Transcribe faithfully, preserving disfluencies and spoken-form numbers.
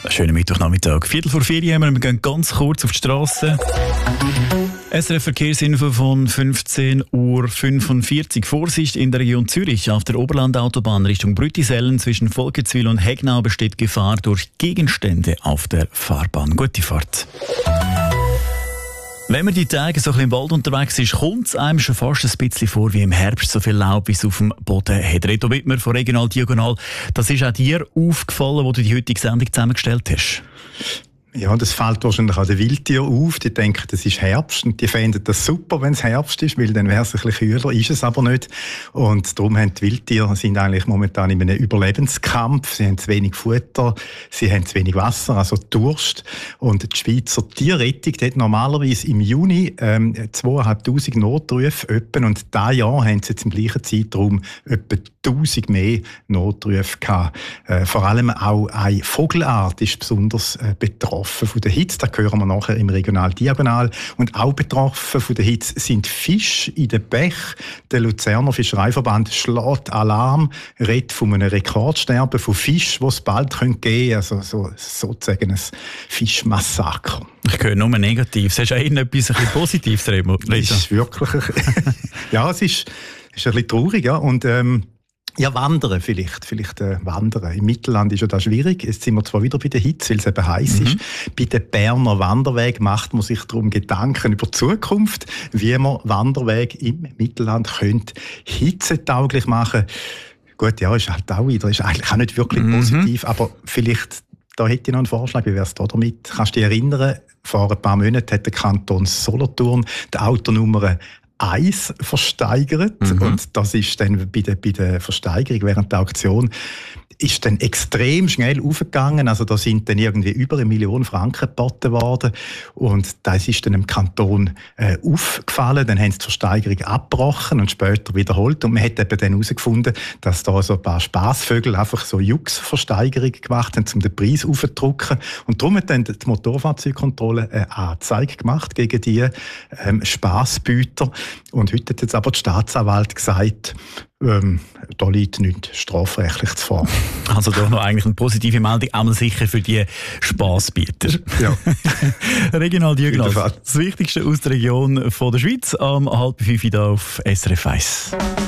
Schönen Mittwochnachmittag. Viertel vor vier haben wir, wir gehen ganz kurz auf die Straße. S R F-Verkehrsinfo von fünfzehn Uhr fünfundvierzig. Vorsicht in der Region Zürich. Auf der Oberlandautobahn Richtung Brüttisellen zwischen Volketswil und Hegnau besteht Gefahr durch Gegenstände auf der Fahrbahn. Gute Fahrt. Wenn man die Tage so ein bisschen im Wald unterwegs ist, kommt es einem schon fast ein bisschen vor wie im Herbst, so viel Laub, wie es auf dem Boden hat. Reto Wittmer von Regional Diagonal, das ist auch dir aufgefallen, wo du die heutige Sendung zusammengestellt hast? Ja, das fällt wahrscheinlich auch den Wildtieren auf. Die denken, das ist Herbst und die finden das super, wenn es Herbst ist, weil dann wäre es ein bisschen kühler, ist es aber nicht. Und darum haben die Wildtiere sind eigentlich momentan in einem Überlebenskampf. Sie haben zu wenig Futter, sie haben zu wenig Wasser, also Durst. Und die Schweizer Tierrettung die hat normalerweise im Juni ähm, zweitausendfünfhundert Notrufe öppen, und dieses Jahr haben sie jetzt im gleichen Zeitraum etwa tausend mehr Notrufe gehabt. Äh, vor allem auch eine Vogelart ist besonders äh, betroffen von der Hitze. Da hören wir nachher im Regional Diagonal. Und auch betroffen von der Hitze sind Fische in den Bächen. Der Luzerner Fischereiverband schlägt Alarm, redet von einem Rekordsterben von Fischen, die es bald geben könnte. Also so, sozusagen ein Fischmassaker. Ich höre nur Negatives. Hast du auch irgendetwas ein bisschen Positives, Remo? Es ist wirklich ja, es ist, ist ein bisschen traurig, ja. Und ähm, Ja, wandern vielleicht. Vielleicht äh, wandern. Im Mittelland ist ja das schwierig. Jetzt sind wir zwar wieder bei der Hitze, weil es eben heiß mhm. ist. Bei den Berner Wanderwegen macht man sich darum Gedanken über die Zukunft, wie man Wanderwege im Mittelland könnte hitzetauglich machen. Gut, ja, ist halt auch wieder, ist eigentlich auch nicht wirklich mhm. positiv, aber vielleicht, da hätte ich noch einen Vorschlag, wie wär's da damit? Kannst du dich erinnern, vor ein paar Monaten hat der Kanton Solothurn die Autonummer Eis versteigert. Mhm. Und das ist dann bei der, bei der Versteigerung während der Auktion ist dann extrem schnell aufgegangen. Also da sind dann irgendwie über eine Million Franken geboten worden. Und das ist dann im Kanton äh, aufgefallen. Dann haben sie die Versteigerung abgebrochen und später wiederholt. Und man hat eben dann herausgefunden, dass da so ein paar Spassvögel einfach so Jux-Versteigerungen gemacht haben, um den Preis aufzudrücken. Und darum hat dann die Motorfahrzeugkontrolle eine Anzeige gemacht gegen die ähm, Spassbüter. Und heute hat jetzt aber die Staatsanwalt gesagt, ähm, da liegt nichts strafrechtlich vor. Also doch noch eigentlich eine positive Meldung, einmal sicher für die Spassbieter. Ja. Regional Diagonal, das Wichtigste aus der Region von der Schweiz, am halb fünf hier auf S R F eins.